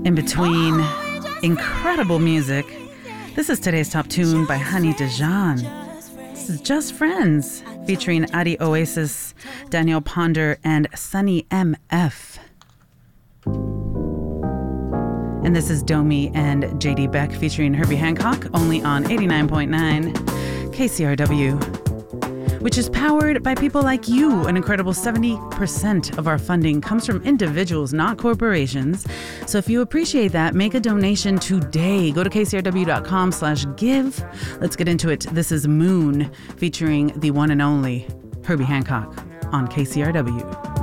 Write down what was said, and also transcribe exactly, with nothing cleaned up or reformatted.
In between incredible music, this is today's top tune by Honey Dijon. This is Just Friends, featuring Adi Oasis, Daniel Ponder, and Sunny M F. And this is Domi and J D Beck featuring Herbie Hancock, only on eighty-nine point nine K C R W, which is powered by people like you. An incredible seventy percent of our funding comes from individuals, not corporations. So if you appreciate that, make a donation today. Go to kcrw.com slash give. Let's get into it. This is Moon featuring the one and only Herbie Hancock on K C R W.